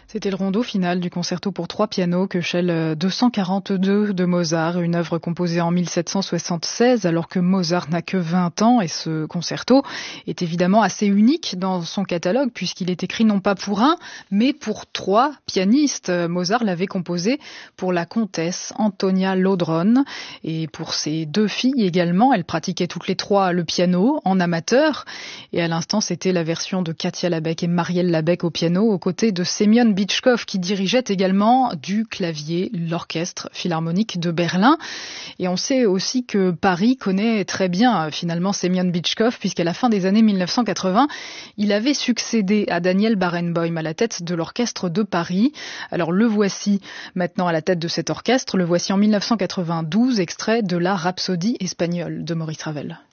C'était le rondo final du concerto pour 3 pianos Köchel 242 de Mozart, une œuvre composée en 1776 alors que Mozart n'a que 20 ans et ce concerto est évidemment assez unique dans son catalogue puisqu'il est écrit non pas pour un mais pour 3 pianistes. Mozart l'avait composé pour la comtesse Antonia Laudron et pour ses 2 filles également. Elles pratiquaient toutes les 3 le piano en amateur et à l'instant c'était la version de Katia Labeck et Marielle Labeck au piano aux côtés de Semyon Bitchkov qui dirigeait également du clavier l'orchestre philharmonique de Berlin. Et on sait aussi que Paris connaît très bien finalement Semyon Bitchkov puisqu'à la fin des années 1980, il avait succédé à Daniel Barenboim à la tête de l'orchestre de Paris. Alors le voici maintenant à la tête de cet orchestre, le voici en 1992, extrait de la Rhapsodie espagnole de Maurice Ravel.